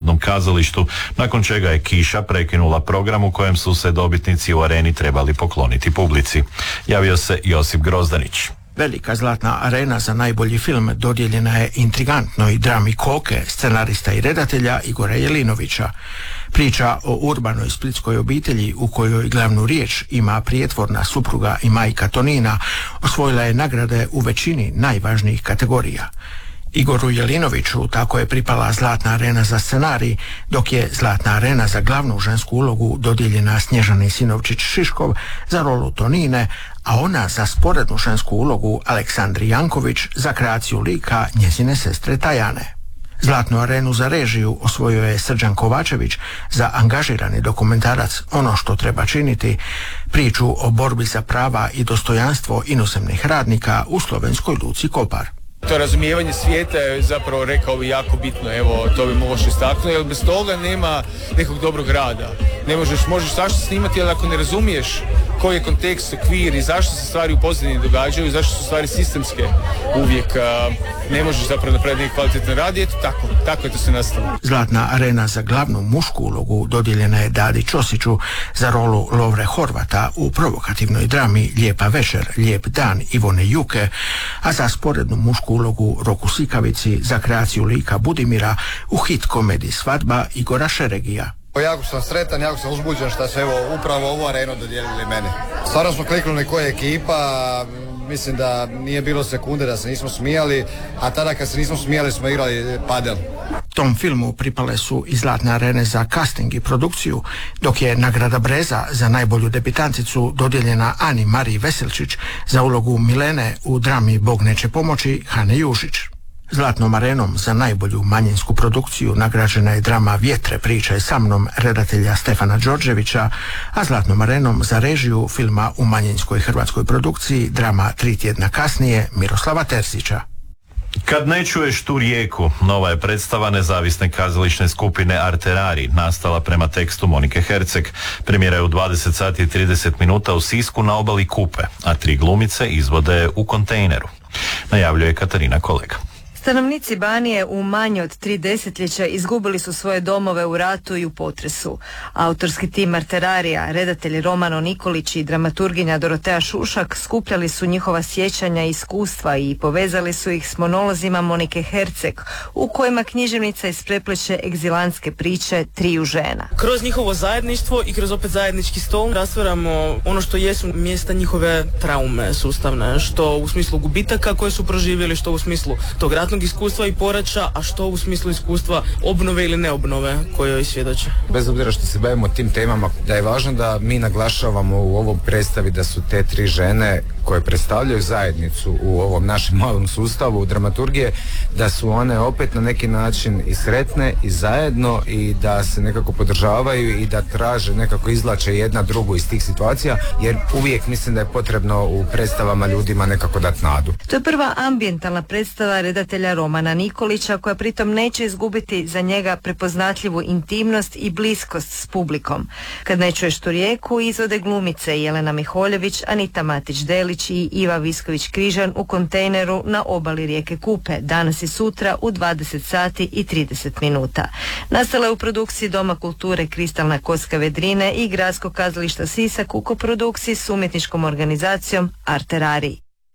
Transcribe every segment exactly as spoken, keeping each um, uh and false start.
Narodnom kazalištu, nakon čega je kiša prekinula program u kojem su se dobitnici u areni trebali pokloniti publici. Javio se Josip Grozdanić. Velika zlatna arena za najbolji film dodijeljena je intrigantnoj drami Koke, scenarista i redatelja Igora Jelinovića. Priča o urbanoj splitskoj obitelji u kojoj glavnu riječ ima prijetvorna supruga i majka Tonina osvojila je nagrade u većini najvažnijih kategorija. Igoru Jelinoviću tako je pripala zlatna arena za scenarij, dok je zlatna arena za glavnu žensku ulogu dodijeljena Snježani Sinovčić-Šiškov za rolu Tonine, a ona za sporednu žensku ulogu Aleksandri Janković za kreaciju lika njezine sestre Tajane. Zlatnu arenu za režiju osvojio je Srđan Kovačević za angažirani dokumentarac Ono što treba činiti, priču o borbi za prava i dostojanstvo inozemnih radnika u slovenskoj luci Kopar. To razumijevanje svijeta je zapravo, rekao bi, jako bitno, evo, to bi možeš istaknuti, jer bez toga nema nekog dobrog rada. Ne možeš, možeš zašto snimati, ali ako ne razumiješ koji je kontekst, okvir i zašto se stvari u pozadini događaju i zašto su stvari sistemske, uvijek a, ne možeš zapravo napraviti neki kvalitetan rad i eto tako, tako je to se nastavilo. Zlatna arena za glavnu mušku ulogu dodijeljena je Dadi Ćosiću za rolu Lovre Horvata u provokativnoj drami Lijepa večer, lijep dan Ivone Juke, a za sporednu mušku ulogu Roku Sikavici za kreaciju lika Budimira u hit komediji Svadba Igora Šeregija. Jako sam sretan, jako sam uzbuđen što se evo upravo ovu arenu dodijelili meni. Stvarno smo kliknuli koja je ekipa, mislim da nije bilo sekunde da se nismo smijali, a tada kad se nismo smijali smo igrali padel. Tom filmu pripale su i zlatne arene za casting i produkciju, dok je nagrada Breza za najbolju debitanticu dodijeljena Ani Mariji Veselčić za ulogu Milene u drami Bog neće pomoći Hane Jušić. Zlatnom arenom za najbolju manjinsku produkciju nagrađena je drama Vjetre pričaj sa mnom redatelja Stefana Đorđevića, a zlatnom arenom za režiju filma u manjinskoj hrvatskoj produkciji drama Tri tjedna kasnije Miroslava Terzića. Kad ne čuješ tu rijeku, nova je predstava nezavisne kazališne skupine Arterari, nastala prema tekstu Monike Herceg. Premijera je u dvadeset sati i trideset minuta u Sisku na obali Kupe, a tri glumice izvode u kontejneru. Najavljuje Katarina Kolega. Stanovnici Banije u manje od tri desetljeća izgubili su svoje domove u ratu i u potresu. Autorski tim Arterarija, redatelj Romano Nikolić i dramaturginja Dorotea Šušak skupljali su njihova sjećanja i iskustva i povezali su ih s monolozima Monike Herceg, u kojima književnica isprepleće egzilantske priče triju žena. Kroz njihovo zajedništvo i kroz opet zajednički stol rastvaramo ono što jesu mjesta njihove traume sustavne, što u smislu gubitaka koje su proživjeli, što u smislu tog ratnog iskustva i poraća, a što u smislu iskustva obnove ili neobnove kojoj svjedoče. Bez obzira što se bavimo tim temama, da je važno da mi naglašavamo u ovom predstavi da su te tri žene koje predstavljaju zajednicu u ovom našem malom sustavu dramaturgije, da su one opet na neki način i sretne i zajedno i da se nekako podržavaju i da traže, nekako izvlače jedna drugu iz tih situacija, jer uvijek mislim da je potrebno u predstavama ljudima nekako dati nadu. To je prva ambijentalna predstava redatelja Romana Nikolića, koja pritom neće izgubiti za njega prepoznatljivu intimnost i bliskost s publikom. Kad ne čuješ tu rijeku, izvode glumice Jelena Miholjević, Anita Matić-Delić i Iva Visković-Križan u kontejneru na obali rijeke Kupe, danas i sutra u dvadeset sati i trideset minuta. Nastala je u produkciji Doma kulture Kristalna kocka Vedrine i Gradskog kazališta Sisak u koprodukciji s umjetničkom organizacijom Arterari.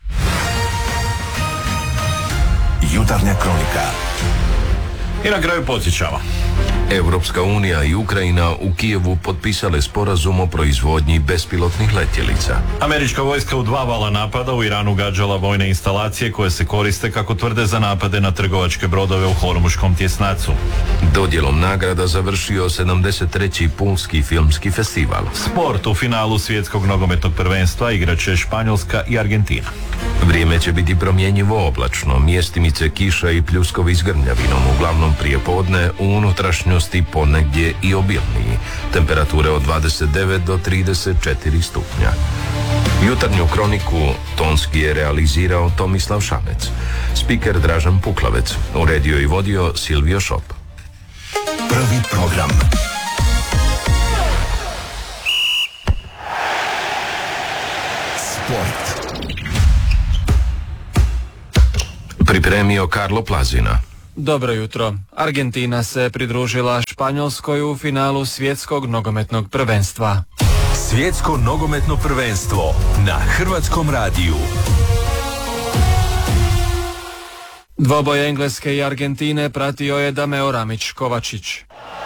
Jutarnja kronika. I na kraju podsjećamo. Europska unija i Ukrajina u Kijevu potpisale sporazum o proizvodnji bespilotnih letjelica. Američka vojska u dva vala napada u Iranu gađala vojne instalacije koje se koriste, kako tvrde, za napade na trgovačke brodove u Hormuškom tjesnacu. Dodjelom nagrada završio sedamdeset treći Pulski filmski festival. Sport. U finalu svjetskog nogometnog prvenstva igraće Španjolska i Argentina. Vrijeme će biti promjenjivo oblačno, mjestimice kiša i pljuskovi s grmljavinom, uglavnom prije podne, u unutrašnjosti ponegdje i obilniji. Temperature od dvadeset devet do trideset četiri stupnja. Jutarnju kroniku tonski je realizirao Tomislav Šamec. Spiker Dražan Puklavec. Uredio i vodio Silvio Šop. Prvi program. Sport. Pripremio Karlo Plazina. Dobro jutro. Argentina se pridružila Španjolskoj u finalu svjetskog nogometnog prvenstva. Svjetsko nogometno prvenstvo na Hrvatskom radiju. Dvoboj Engleske i Argentine pratio je Dameo Ramić Kovačić.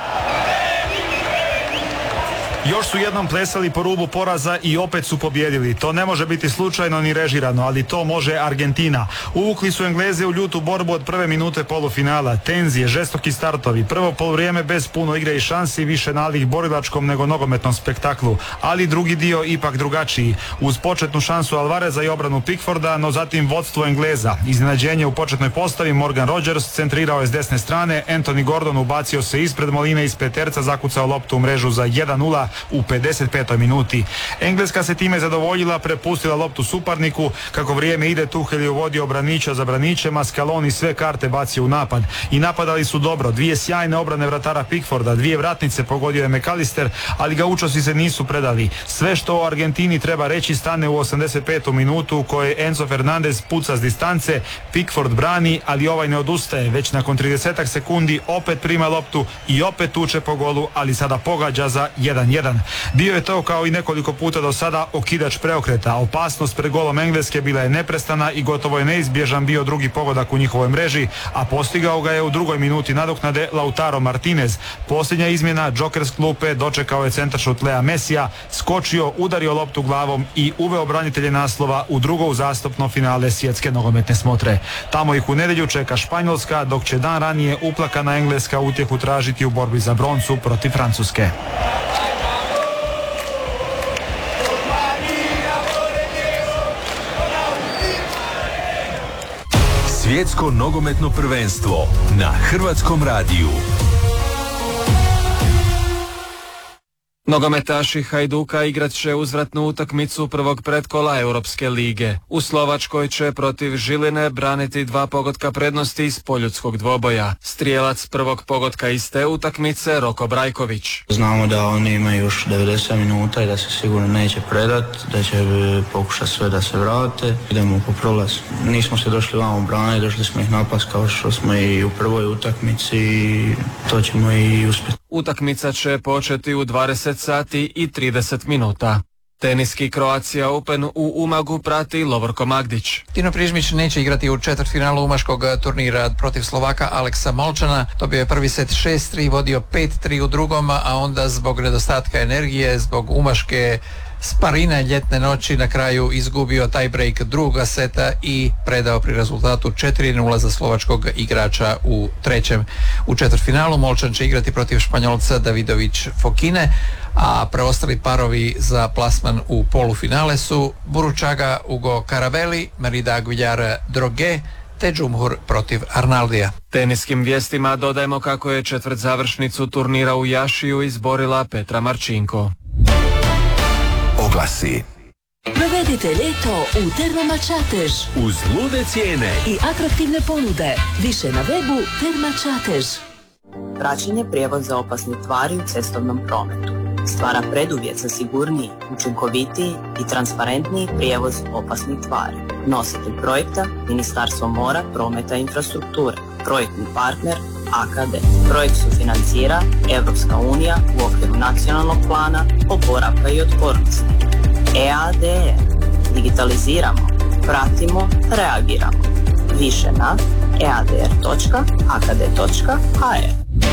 Još su jednom plesali po rubu poraza i opet su pobjedili. To ne može biti slučajno ni režirano, ali to može Argentina. Uvukli su Engleze u ljutu borbu od prve minute polufinala. Tenzije, žestoki startovi, prvo poluvrijeme bez puno igre i šansi, više nalik borilačkom nego nogometnom spektaklu. Ali drugi dio ipak drugačiji. Uz početnu šansu Alvareza i obranu Pickforda, no zatim vodstvo Engleza. Iznenađenje u početnoj postavi, Morgan Rogers centrirao je s desne strane, Anthony Gordon ubacio se ispred Moline iz peterca, zakucao loptu u mrežu za jedan nula u pedeset petoj minuti. Engleska se time zadovoljila, prepustila loptu suparniku. Kako vrijeme ide, Tuchel je uvodio braniča za braničem, a Scaloni sve karte bacio u napad. I napadali su dobro. Dvije sjajne obrane vratara Pickforda, dvije vratnice pogodio je McAllister, ali gaučosi se nisu predali. Sve što o Argentini treba reći stane u osamdeset petu minutu u kojoj Enzo Fernandez puca s distance, Pickford brani, ali ovaj ne odustaje. Već nakon tridesetak sekundi opet prima loptu i opet tuče po golu, ali sada pogađa za jedan jedan. Bio je to kao i nekoliko puta do sada okidač preokreta. Opasnost pred golom Engleske bila je neprestana i gotovo je neizbježan bio drugi pogodak u njihovoj mreži, a postigao ga je u drugoj minuti nadoknade Lautaro Martinez. Posljednja izmjena, džoker s klupe, dočekao je centaršut Lea Messija, skočio, udario loptu glavom i uveo branitelje naslova u drugo uzastopno finale svjetske nogometne smotre. Tamo ih u nedjelju čeka Španjolska, dok će dan ranije uplakana Engleska utjehu tražiti u borbi za broncu protiv Francuske. Svjetsko nogometno prvenstvo na Hrvatskom radiju. Nogometaši Hajduka igrat će uzvratnu utakmicu prvog pretkola Europske lige. U Slovačkoj će protiv Žiline braniti dva pogotka prednosti iz poljudskog dvoboja. Strijelac prvog pogotka iz te utakmice Roko Brajković. Znamo da oni imaju još devedeset minuta i da se sigurno neće predat, da će pokušati sve da se vrate. Idemo po prolaz. Nismo se došli vamo braniti, došli smo ih napast kao što smo i u prvoj utakmici i to ćemo i uspjeti. Utakmica će početi u dvadeset sati i trideset minuta. Teniski Croatia Open u Umagu prati Lovorko Magdić. Tino Prižmić neće igrati u četvrtfinalu umaškog turnira protiv Slovaka Aleksa Molčana. Dobio je prvi set šest tri, vodio pet tri u drugom, a onda zbog nedostatka energije, zbog umaške sparine ljetne noći na kraju izgubio tiebreak druga seta i predao pri rezultatu četiri nula za slovačkog igrača u trećem. U četvrtfinalu Molčan će igrati protiv Španjolca Davidović Fokine, a preostali parovi za plasman u polufinale su Buručaga Ugo Carabelli, Merida Aguilar Droge te Džumhur protiv Arnaldija. Teniskim vijestima dodajemo kako je četvrt završnicu turnira u Jašiju izborila Petra Marčinko. Oglasi. Provedite ljeto u Termama Čatež uz lude cijene i atraktivne ponude. Više na webu Terma Čatež. Praćenje prijevoza opasnih tvari u cestovnom prometu stvara preduvjet za sigurniji, učinkovitiji i transparentniji prijevoz opasnih tvari. Nositelj projekta Ministarstvo mora, prometa i infrastrukture. Projektni partner A K D. Projekt sufinancira Evropska unija u okviru nacionalnog plana oporavka i otpornosti. E A D R. Digitaliziramo, pratimo, reagiramo. Više na e a d r točka a k d točka h r.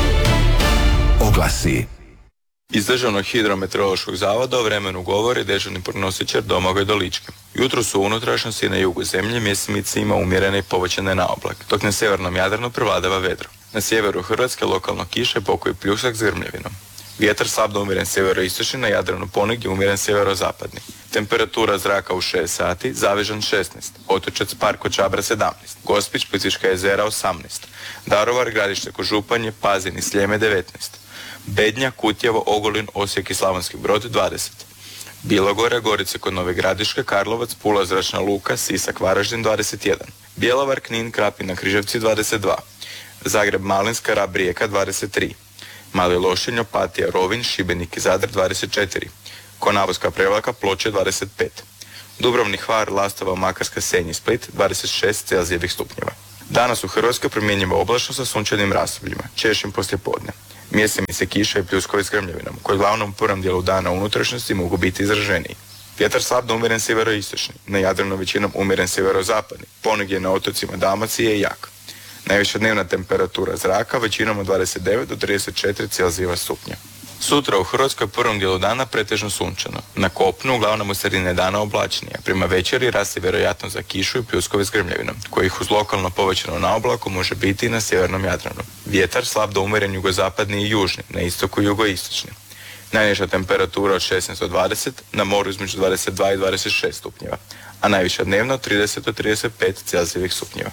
Oglasi. Iz Državnog hidrometeorološkog zavoda o vremenu govori dežurni prognostičar Domagoj Dolički. Jutro su u unutrašnjosti na jugu zemlje mjesec ima umjerene i povećane na oblak, dok na sjevernom Jadranu prevladava vedro. Na sjeveru Hrvatske lokalno kiše, pokoji pljusak s grmljavinom. Vjetar slabno umjeren sjeveroistočni, na Jadranu ponegdje umjeren sjeverozapadni. Temperatura zraka u šest sati, Zavežan šesnaest, Otočac Parko Čabra sedamnaest, Gospić, Plitvička jezera osamnaest, Daruvar, Gradište Kožupanje, Pazin i Sljeme devetnaest, Bednja, Kutjevo, Ogulin, Osijek i Slavonski Brod dvadeset, Bilogora, Gorice kod Nove Gradiške, Karlovac, Pula, Zračna luka, Sisak, Varaždin dvadeset jedan, Bjelovar, Knin, Krapina, Križevci dvadeset dva, Zagreb, Malinska, Rab, Rijeka dvadeset tri, Mali Lošinj, Opatija, Rovinj, Šibenik i Zadar dvadeset četiri, Konavovska Prevlaka, Ploče dvadeset pet, Dubrovnik, Hvar, Lastova, Makarska, Senj i Split dvadeset šest Celzijevih stupnjeva. Danas u Hrvatskoj primjenjiva oblačno sa sunčanim razdobljima, češćim poslijepodne. Mjesimice kiša i pljuskovi s grmljavinom, koji uglavnom u prvom dijelu dana u unutrašnjosti mogu biti izraženiji. Vjetar slab do umjeren sjeveroistočni, na Jadranu većinom umjeren sjeverozapadni, ponegdje na otocima Dalmacije je jak. Najviša dnevna temperatura zraka većinom od dvadeset devet do trideset četiri Celzijeva stupnja. Sutra u Hrvatskoj prvom dijelu dana pretežno sunčano. Na kopnu uglavnom u sredine dana oblačnije. Prema večeri raste vjerojatno za kišu i pljuskove s grmljavinom, kojih uz lokalno povećano naoblaku može biti i na sjevernom Jadranu. Vjetar slab do umjeren jugozapadni i južni, na istoku i jugoistočni. Najniža temperatura od šesnaest do dvadeset, na moru između dvadeset dva i dvadeset šest stupnjeva, a najviša dnevno od trideset do trideset pet Celzijevih stupnjeva.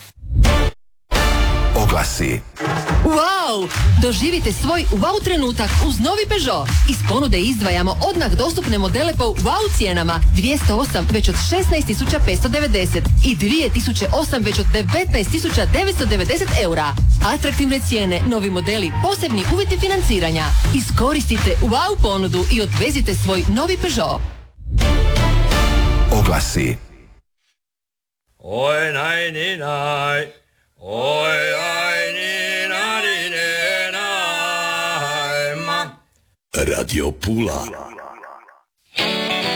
Oglasi. Wow! Doživite svoj wow trenutak uz novi Peugeot. Iz ponude izdvajamo odmah dostupne modele po wow cijenama. dvjesto osam već od šesnaest tisuća petsto devedeset i dvije tisuće osam već od devetnaest tisuća devetsto devedeset eura. Atraktivne cijene, novi modeli, posebni uvjeti financiranja. Iskoristite wow ponudu i odvezite svoj novi Peugeot. Oglasi. Oj, naj, ni, naj. Oj, aj, ni, na, ni, ne, naj, ma. Radio Pula.